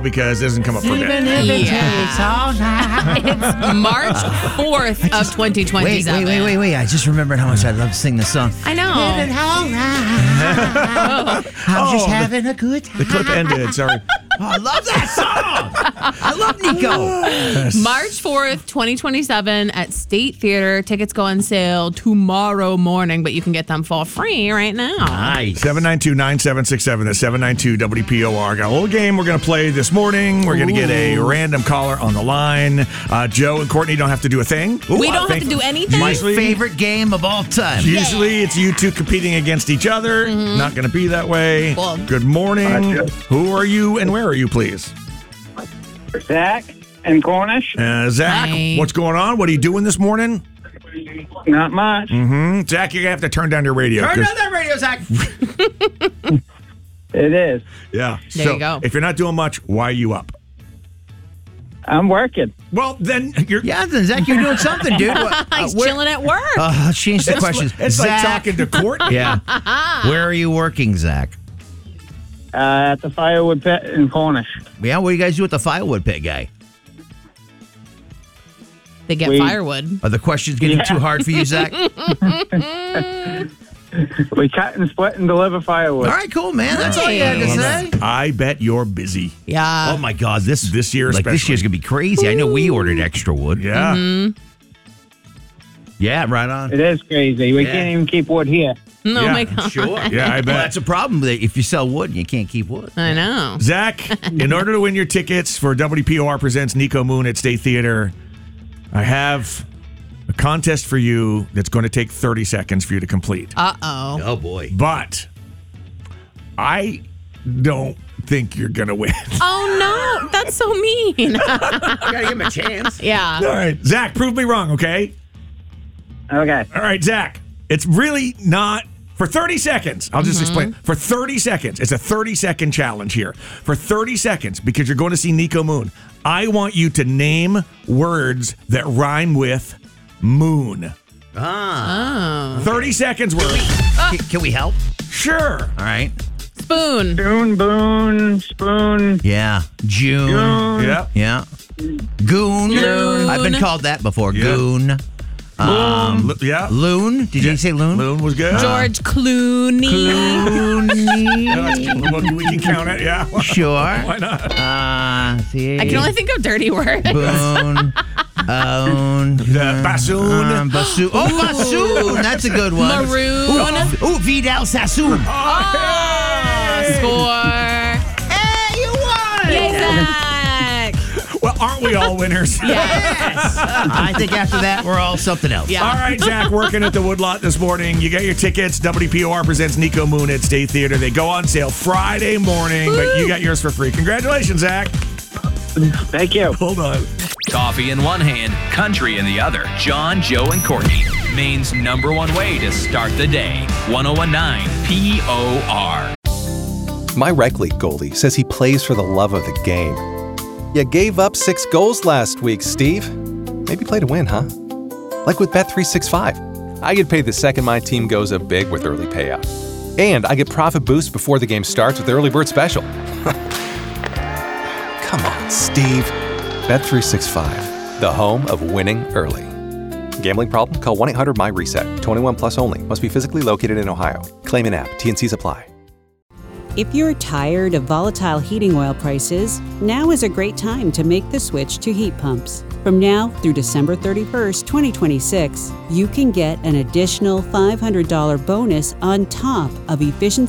because it doesn't come up for me. It's March 4th of 2027. Wait. I just remembered how much I love to sing this song. I know. I'm just having a good time. The clip ended. Sorry. Oh, I love that song. I love Nico. March 4th, 2027 at State Theater. Tickets go on sale tomorrow morning, but you can get them for free right now. Nice. 792-9767. That's 792-WPOR. Got a little game we're going to play this morning. We're going to get a random caller on the line. Joe and Courtney don't have to do a thing. We don't have to do anything. My favorite game of all time. Usually it's you two competing against each other. Not going to be that way. Well, good morning. Who are you and where are you, please? Zach and Cornish. Zach, Hi. what's going on? What are you doing this morning? Not much. Zach, you're going to have to turn down your radio. Turn down that radio, Zach. It is. Yeah. There you go. If you're not doing much, why are you up? I'm working. Well, then you're... Yeah, then Zach, you're doing something, dude. He's chilling at work. Let's change the questions. It's like Zach. talking to Courtney. Yeah. Where are you working, Zach? At the firewood pit in Cornish. Yeah, what do you guys do with the firewood pit guy? They get firewood. Are the questions getting too hard for you, Zach? We cut and split and deliver firewood. All right, cool, man. That's all you had to say. I bet you're busy. Yeah. Oh my God, this year like especially. this year's gonna be crazy. I know we ordered extra wood. Yeah. Yeah, right on. It is crazy. We can't even keep wood here. Oh, Yeah, my God. Sure. Yeah, I bet. Well, that's a problem. If you sell wood, you can't keep wood. I know. Zach, in order to win your tickets for WPOR Presents Nico Moon at State Theater, I have a contest for you that's going to take 30 seconds for you to complete. Uh-oh. Oh boy. But I don't think you're going to win. Oh, no. That's so mean. Gotta give him a chance. Yeah. All right. Zach, prove me wrong, okay? Okay. All right, Zach. It's really not... For 30 seconds, I'll just explain. For 30 seconds, it's a 30-second challenge here. For 30 seconds, because you're going to see Nico Moon, I want you to name words that rhyme with moon. 30 seconds worth. Can we help? Sure. All right. Spoon. Spoon, boon, spoon. Yeah. June. Yep. Yeah. Goon. Loon. I've been called that before. Yeah. Goon. Yeah. Loon. Did you say loon? Loon was good. George Clooney. Clooney. We can count it, yeah. Sure. Why not? See. I can only think of dirty words. Boon. Own. Bassoon. Bassoon. Oh, bassoon. That's a good one. Maroon. Ooh, Vidal Sassoon. Score. Hey, you won. Yay, Zach. Well, aren't we all winners? Yes. I think after that, we're all something else. Yeah. All right, Zach, working at the Woodlot this morning. You got your tickets. WPOR presents Nico Moon at State Theater. They go on sale Friday morning, but you got yours for free. Congratulations, Zach. Thank you. Hold on. Coffee in one hand, country in the other. John, Joe, and Courtney. Maine's #1 way to start the day. 1019 POR. My rec league goalie says he plays for the love of the game. You gave up 6 goals last week, Steve. Maybe play to win, huh? Like with Bet365. I get paid the second my team goes up big with early payout. And I get profit boost before the game starts with Early Bird Special. Come on, Steve. Bet365, the home of winning early. Gambling problem? Call 1-800-MY-RESET. 21 plus only. Must be physically located in Ohio. Claim in app. T&Cs apply. If you're tired of volatile heating oil prices, now is a great time to make the switch to heat pumps. From now through December 31st, 2026, you can get an additional $500 bonus on top of efficiency